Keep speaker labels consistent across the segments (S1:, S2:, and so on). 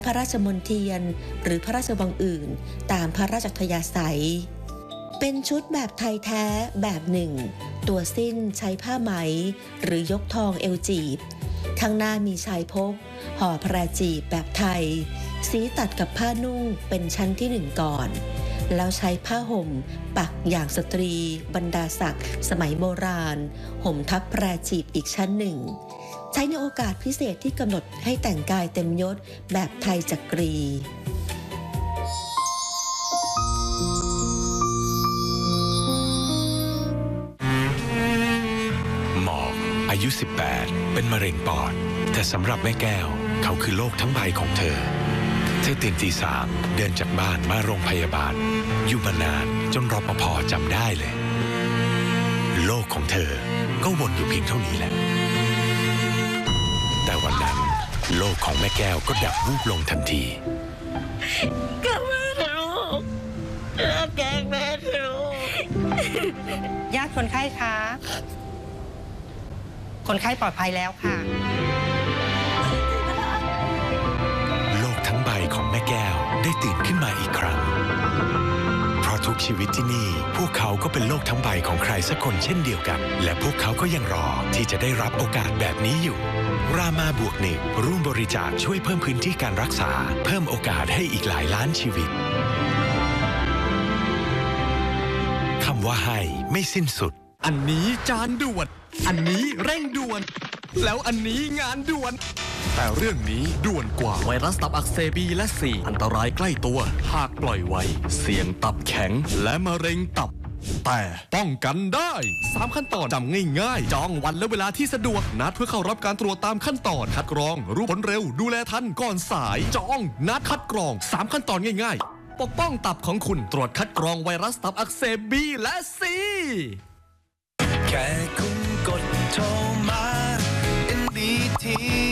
S1: พระราชมณฑียนหรือพระราชวังอื่นตามพระราชอัธยาศัยเป็นชุดแบบไทยแท้แบบหนึ่งตัวสิ้นใช้ผ้าไหมหรือยกทองเอวจีบข้างหน้ามีชายพกห่อแพรจีบแบบไทยสีตัดกับผ้านุ่งเป็นชั้นที่หนึ่งก่อนแล้วใช้ผ้าห่มปักอย่างสตรีบรรดาศักดิ์สมัยโบราณห่มทับแพรจีบอีกชั้นหนึ่งใช้ในโอกาสพิเศษที่กำหนดให้แต่งกายเต็มยศแบบไทยจักรี
S2: หมอกอายุ18เป็นมะเร็งปอดแต่สำหรับแม่แก้วเขาคือโลกทั้งใบของเธอตื่นตี 3เดินจากบ้านมาโรงพยาบาลอยู่มานานจนรปภ.จำได้เลยโลกของเธอก็วนอยู่เพียงเท่านี้แหละแต่วันนั้นโลกของแม่แก้วก็ดับวูบลงทันที
S3: กลับมาเถอะลูกรักแกแม่เถอะลูก
S4: ญาติคนไข้คะคนไข้ปลอดภัยแล้วค่ะ
S2: โลกทั้งใบของแม่แก้วได้ตื่นขึ้นมาอีกครั้งเพราะทุกชีวิตที่นี่พวกเขาก็เป็นโลกทั้งใบของใครสักคนเช่นเดียวกันและพวกเขาก็ยังรอที่จะได้รับโอกาสแบบนี้อยู่รามาบวก1ร่วมบริจาคช่วยเพิ่มพื้นที่การรักษาเพิ่มโอกาสให้อีกหลายล้านชีวิตคำว่าให้ไม่สิ้นสุด
S5: อันนี้จานด่วนอันนี้เร่งด่วนแล้วอันนี้งานด่วนแต่เรื่องนี้ด่วนกว่าไวรัสตับอักเสบ B และ C อันตรายใกล้ตัวหากปล่อยไว้เสี่ยงตับแข็งและมะเร็งตับแต่ป้องกันได้3ขั้นตอนจำง่ายๆจองวันและเวลาที่สะดวกนัดเพื่อเข้ารับการตรวจตามขั้นตอนคัดกรองรู้ผลเร็วดูแลทันก่อนสายจองนัดคัดกรอง3ขั้นตอนง่ายๆปกป้องตับของคุณตรวจคัดกรองไวรัสตับอักเสบ B และ C
S6: แค่คุณกดโทรมา NBT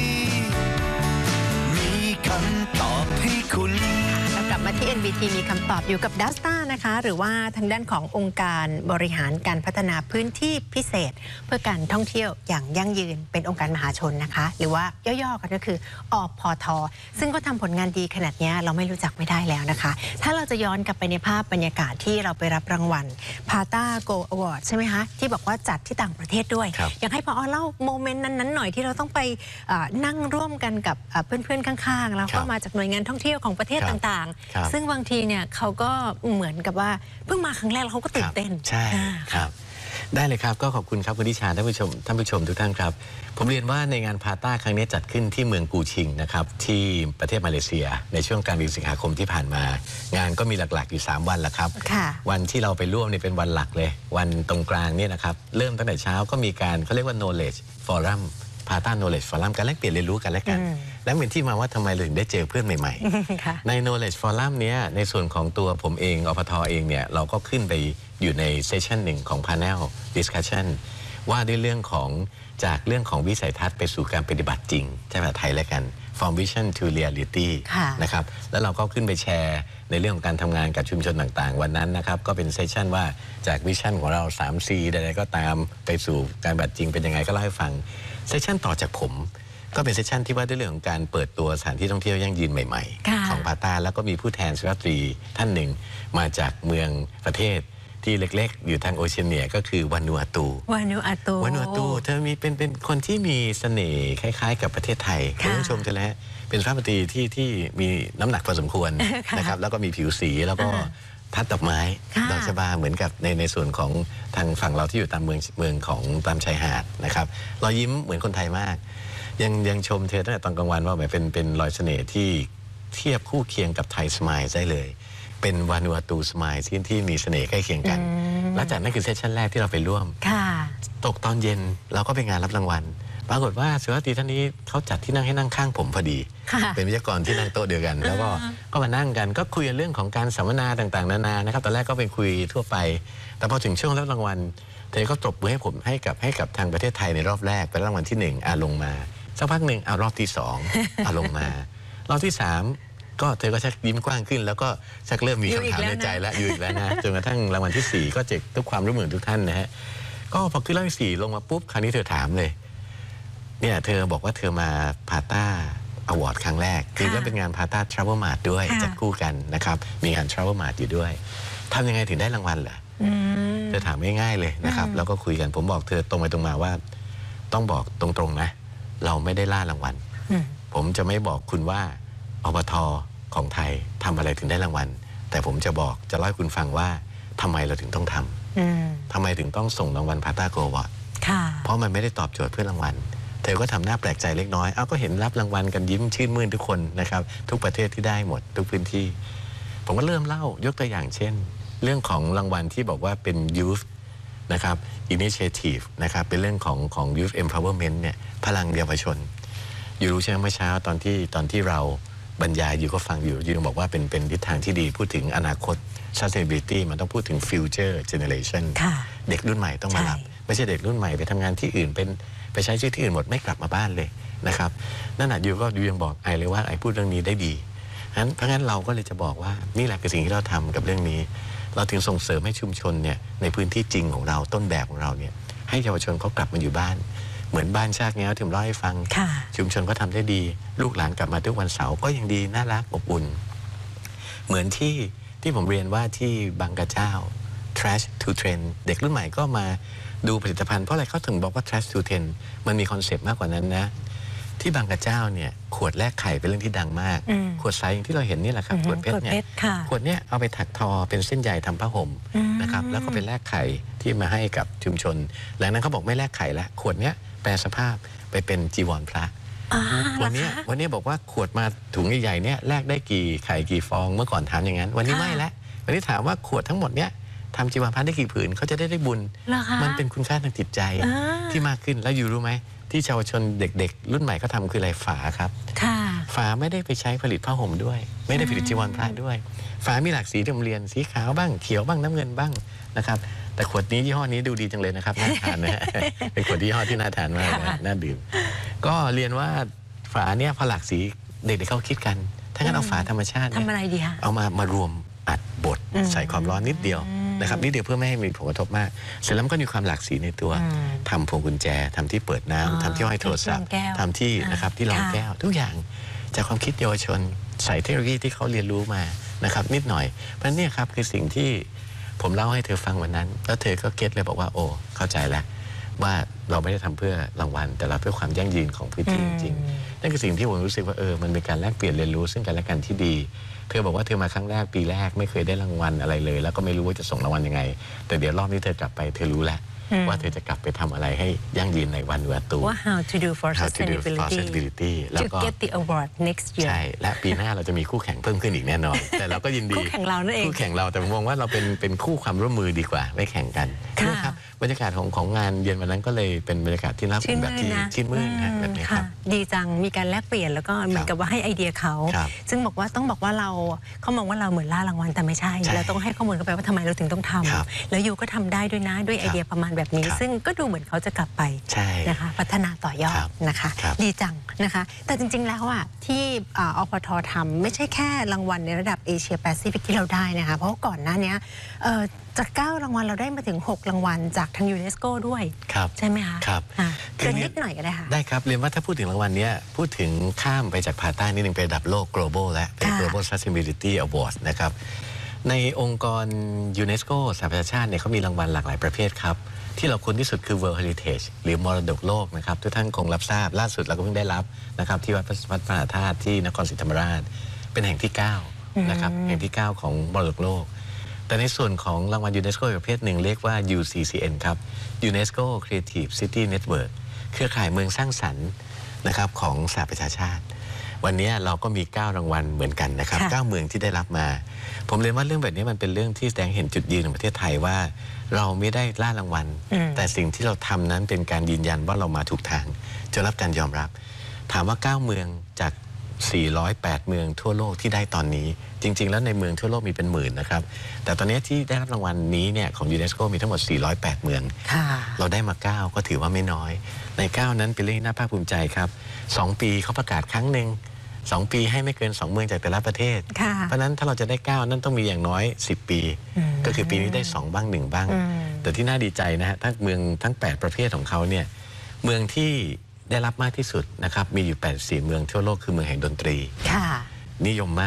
S6: มีคำตอบให้คุณ
S7: กลับมาที่ NBT มีคำตอบอยู่กับดัสต้านะคะหรือว่าทางด้านขององค์การบริหารการพัฒนาพื้นที่พิเศษเพื่อการท่องเที่ยวอย่างยั่งยืนเป็นองค์การมหาชนนะคะหรือว่าย่อๆกันก็คืออพท.ซึ่งก็ทำผลงานดีขนาดนี้เราไม่รู้จักไม่ได้แล้วนะคะถ้าเราจะย้อนกลับไปในภาพบรรยากาศที่เราไปรับรางวัลพาต้าโกลด์อวอร์ดใช่ไหมคะที่บอกว่าจัดที่ต่างประเทศด้วยอยากให้พอเล่าโมเมนต์นั้นๆหน่อยที่เราต้องไปนั่งร่วมกันกับเพื่อนๆข้างๆแล้วก็มาจากหน่วยงานท่องเที่ยวของประเทศต่างๆซึ่งบางทีเนี่ยเขาก็เหมือนกับว่าเพิ่งมาครั้งแรกแล้วเขาก็ตื่นเต้น
S8: ใช่ครับได้เลยครับก็ขอบคุณครับคุณทิชาท่านผู้ชมทุกท่านครับผมเรียนว่าในงานพาต้าครั้งนี้จัดขึ้นที่เมืองกูชิงนะครับที่ประเทศมาเลเซียในช่วงกลางเดือนสิงหาคมที่ผ่านมางานก็มีหลักๆอยู่3วันแล้วครับวันที่เราไปร่วมนี่เป็นวันหลักเลยวันตรงกลางเนี่ยนะครับเริ่มตั้งแต่เช้าก็มีการเขาเรียกว่า knowledge forumพาต้า knowledge forum การแลกเปลี่ยนเรียนรู้กันและกันและเป็นที่มาว่าทำไมเราถึงได้เจอเพื่อนใหม่ๆใน knowledge forum เนี้ยในส่วนของตัวผมเองอพท.เองเนี่ยเราก็ขึ้นไปอยู่ในเซสชันหนึ่งของ panel discussion ว่าด้วยเรื่องของจากเรื่องของวิสัยทัศน์ไปสู่การปฏิบัติจริงใช่ไหมไทยและกัน from vision to reality นะครับแล้วเราก็ขึ้นไปแชร์ในเรื่องของการทำงานกับชุมชนต่างๆวันนั้นนะครับก็เป็นเซสชันว่าจากวิชั่นของเรา 3C ใดๆก็ตามไปสู่การปฏิบัติจริงเป็นยังไงก็เล่าให้ฟังเซสชันต่อจากผมก็เป็นเซสชันที่ว่าด้วยเรื่องของการเปิดตัวสถานที่ท่องเที่ยวยั่งยืนใหม่ๆของพาต้าแล้วก็มีผู้แทนสุภาพสตรีท่านหนึ่งมาจากเมืองประเทศที่เล็กๆอยู่ทางโอเชียเนียก็คือวานูอาตูเธอมีเป็นคนที่มีเสน่ห์คล้ายๆกับประเทศไทยคุณผู้ชมจะแล้วเป็นสุภาพสตรีที่มีน้ำหนักพอสมควรนะครับแล้วก็มีผิวสีแล้วก็ทัดดอกไม้ดอกชบาเหมือนกับในส่วนของทางฝั่งเราที่อยู่ตามเมืองของตามชายหาดนะครับเรายิ้มเหมือนคนไทยมากยังชมเธอตั้งแต่ตอนกลางวันว่าแบบเป็นรอยเสน่ห์ที่เทียบคู่เคียงกับไทยสไมล์ได้เลยเป็นวานูอาตูสไมล์ที่มีเสน่ห์ใกล้เคียงกันและจากนั้นคือเซสชั่นแรกที่เราไปร่วมตกตอนเย็นเราก็ไปงานรับรางวัลปรากฏว่าสุภาพสตรีท่านนี้เขาจัดที่นั่งให้นั่งข้างผมพอดีเป็นวิทยากรที่นั่งโต๊ะเดียวกันแล้วก็มานั่งกันก็คุยเรื่องของการสัมมนาต่างๆนานานะครับตอนแรกก็เป็นคุยทั่วไปแต่พอถึงช่วงรับรางวัลเธอก็ตบมือให้ผมให้กับทางประเทศไทยในรอบแรกเป็นรางวัลที่1ลงมาสักพักหนึ่งรอบที่2ลงมารอบที่3ก็เธอก็ชักยิ้มกว้างขึ้นแล้วก็ชักเริ่มมีคำถามในใจแล้วอยู่อีกแล้วนะจนกระทั่งรางวัลที่4ก็เจ็บทุกความร่วมมือทุกท่านนะฮะก็พอขึ้นรอบที่4ลงมาปุ๊บคราวนี้เธอถามเลยเนี่ยเธอบอกว่าเธอมาพาต้า Award ครั้งแรกคือก็เป็นงาน Pata Travel Mart ด้วยจัดคู่กันนะครับมีงาน Travel Mart อยู่ด้วยทำยังไงถึงได้รางวัลเหรอเธอถามง่ายๆเลยนะครับแล้วก็คุยกันผมบอกเธอตรงไปตรงมาว่าต้องบอกตรงๆนะเราไม่ได้ล่ารางวัลผมจะไม่บอกคุณว่าอบท.ของไทยทำอะไรถึงได้รางวัลแต่ผมจะเล่าให้คุณฟังว่าทำไมเราถึงต้องทำทำไมถึงต้องส่งรางวัล Pata Go Award เพราะมันไม่ได้ตอบโจทย์เพื่อรางวัลเธอก็ทำหน้าแปลกใจเล็กน้อยก็เห็นรับรางวัลกันยิ้มชื่นมื่นทุกคนนะครับทุกประเทศที่ได้หมดทุกพื้นที่ผมก็เริ่มเล่ายกตัวอย่างเช่นเรื่องของรางวัลที่บอกว่าเป็น Youth นะครับ Initiative นะครับเป็นเรื่องของ Youth Empowerment เนี่ยพลังเยาวชนอยู่รู้ใช่ไหมเมื่อเช้าตอนที่เราบรรยายอยู่ก็ฟังอยู่ยังบอกว่าเป็นทิศทางที่ดีพูดถึงอนาคต Sustainability มันต้องพูดถึง Future Generation เด็กรุ่นใหม่ต้องมารับไม่ใช่เด็กรุ่นใหม่ไปทำงานที่อื่นไปใช้ชีวิตที่อื่นหมดไม่กลับมาบ้านเลยนะครับนั่นยูยังบอกไอเลยว่าไอพูดเรื่องนี้ได้ดีเพราะงั้นเราก็เลยจะบอกว่านี่แหละคือสิ่งที่เราทำกับเรื่องนี้เราถึงส่งเสริมให้ชุมชนเนี่ยในพื้นที่จริงของเราต้นแบบของเราเนี่ยให้เยาวชนเขากลับมาอยู่บ้านเหมือนบ้านชาติแง้วที่ผมเล่าให้ฟังชุมชนก็ทำได้ดีลูกหลานกลับมาทุกวันเสาร์ก็ยังดีน่ารักอบอุ่นเหมือนที่ผมเรียนว่าที่บางกระเจ้า trash to trend เด็กรุ่นใหม่ก็มาดูผลิตภัณฑ์เพราะอะไรเขาถึงบอกว่า trash to trend มันมีคอนเซปต์มากกว่านั้นนะที่บางกระเจ้าเนี่ยขวดแลกไข่เป็นเรื่องที่ดังมากขวดใสอย่างที่เราเห็นนี่แหละครับขวดเพชรเนี่ยขวดเนี้ยเอาไปถักทอเป็นเส้นใยทำผ้าห่มนะครับแล้วก็เป็นแลกไข่ที่มาให้กับชุมชนหลังนั้นเขาบอกไม่แลกไข่แล้วขวดเนี้ยแปลสภาพไปเป็นจีวรพระวันนี้บอกว่าขวดมาถุงใหญ่ๆเนี่ยแลกได้กี่ไข่กี่ฟองเมื่อก่อนถามอย่างนั้นวันนี้ไม่แล้ววันนี้ถามว่าขวดทั้งหมดเนี้ยทำจีวรพระได้กี่ผืนเขาจะได้บุญมันเป็นคุณค่าทางจิตใจที่มากขึ้นแล้วอยู่รู้ไหมที่เยาวชนเด็กๆรุ่นใหม่เขาทำคืออะไรฝาครับฝาไม่ได้ไปใช้ผลิตผ้าห่มด้วยไม่ได้ผลิตจีวรพระด้วยฝามีหลากสีที่ผมเรียนสีขาวบ้างเขียวบ้างน้ำเงินบ้างนะครับแต่ขวดนี้ยี่ห้อนี้ดูดีจังเลยนะครับน่าทานนะเป็นขวดยี่ห้อที่น่าทานมากน่าดื่มก็เรียนว่าฝาเนี่ยพอหลากสีเด็กๆเขาคิดกันถ้างั้นเอาฝาธรรมชาติ
S7: ทำอะไรดีคะ
S8: เอามารวมอัดบดใส่ความร้อนนิดเดียวนะครับนี่เดียวเพื่อไม่ให้มีผลกระทบมากเสร็จแล้วก็มีความหลากสีในตัวทำพวงกุญแจทำที่เปิดน้ำทำที่ห้อยโทรศัพท์ทำที่นะครับที่รองแก้วทุกอย่างจากความคิดเยาวชนใส่เทคโนโลยีที่เขาเรียนรู้มานะครับนิดหน่อยเพราะนี่ครับคือสิ่งที่ผมเล่าให้เธอฟังวันนั้นแล้วเธอก็เก็ตเลยบอกว่าโอ้เข้าใจแล้วว่าเราไม่ได้ทำเพื่อรางวัลแต่เราเพื่อความยั่งยืนของพื้นที่จริงๆนั่นคือสิ่งที่ผมรู้สึกว่ามันเป็นการแลกเปลี่ยนเรียนรู้ซึ่งกันและกันที่ดีเธอบอกว่าเธอมาครั้งแรกปีแรกไม่เคยได้รางวัลอะไรเลยแล้วก็ไม่รู้ว่าจะส่งรางวัลยังไงแต่เดี๋ยวรอบนี้เธอกลับไปเธอรู้แล้วว่าเธอจะกลับไปทำอะไรให้ยั่งยืนในวันเวตู
S7: ว่า how to do for sustainability
S8: แล้วก็
S7: to get the award next year
S8: ใช่และปีหน้าเราจะมีคู่แข่งเพิ่มขึ้นอีกแน่นอนแต่เราก็ยินดี
S7: คู่แข่งเรานั่นเอง
S8: คู่แข่งเราแต่ผมมองว่าเราเป็นคู่ความร่วมมือดีกว่าไม่แข่งกันนะครับบรรยากาศของงานเย็นวันนั้นก็เลยเป็นบรรยากาศที่น่าเป็นแบบที่ชื่นมื่นแบบนี้ครับ
S7: ดีจังมีการแลกเปลี่ยนแล้วก็เหมือนกับว่าให้ไอเดียเขาซึ่งต้องบอกว่าเขามองว่าเราเหมือนล่ารางวัลแต่ไม่ใช่เราต้องให้ข้อมูลเขาไปว่าทำไมเราถึงต้องทำแล้วยูก็ทำได้ด้วยนะด้วยไอเดียประมาณแบบนี้ซึ่งก็ดูเหมือนเขาจะกลับไปนะคะพัฒนาต่อยอดนะคะดีจังนะคะแต่จริงๆแล้วที่อปท.ทำไม่ใช่แค่รางวัลในระดับเอเชียแปซิฟิกที่เราได้นะคะเพราะก่อนหน้านี้จาก9รางวัลเราได้มาถึง6รางวัลจากทางยูเนสโกด้วยใช่ไหมคะ
S8: ครับ
S7: เกินนิดหน่อยก็ได้ค่ะ
S8: ได้ครับเรียนว่าถ้าพูดถึงรางวัลนี้พูดถึงข้ามไปจากพาต้านิดนึงไประดับโลก global และเป็น global sustainability award นะครับในองค์กรยูเนสโกสหประชาชาติเนี่ยเขามีรางวัลหลากหลายประเภทครับที่เราคุ้นที่สุดคือ World Heritage หรือมรดกโลกนะครับทุกท่านคงรับทราบล่าสุดเราก็เพิ่งได้รับนะครับที่วัดพระมหาธาตุที่นครศรีธรรมราชเป็นแห่งที่9นะครับแห่งที่9ของมรดกโลกแต่ในส่วนของรางวัลยูเนสโกประเภทหนึ่งเรียกว่า UCCN ครับ UNESCO Creative City Network เครือข่ายเมืองสร้างสรรค์นะครับของสหประชาชาติวันนี้เราก็มี9รางวัลเหมือนกันนะครับ9เมืองที่ได้รับมาผมเรียนว่าเรื่องแบบนี้มันเป็นเรื่องที่แสดงเห็นจุดยืนของประเทศไทยว่าเราไม่ได้ล่ารางวัลแต่สิ่งที่เราทำนั้นเป็นการยืนยันว่าเรามาถูกทางจนรับการยอมรับถามว่า9เมืองจาก408เมืองทั่วโลกที่ได้ตอนนี้จริงๆแล้วในเมืองทั่วโลกมีเป็นหมื่นนะครับแต่ตอนนี้ที่ได้รับรางวัลนี้เนี่ยของยูเนสโกมีทั้งหมด408เมืองเราได้มา9ก็ถือว่าไม่น้อยใน9นั้นเป็นเรื่องน่าภาคภูมิใจครับ2ปีเขาประกาศครั้งหนึ่ง2ปีให้ไม่เกิน2เมืองจากแต่ละประเทศเพราะนั้นถ้าเราจะได้9นั่นต้องมีอย่างน้อย10ปีก็คือปีนี้ได้2บ้าง1บ้างแต่ที่น่าดีใจนะฮะทั้งเมืองทั้ง8ประเภทของเขาเนี่ยเมืองที่ได้รับมากที่สุดนะครับมีอยู่84เมืองทั่วโลกคือเมืองแห่งดนตรี
S7: ค่ะ
S8: นิยมมาก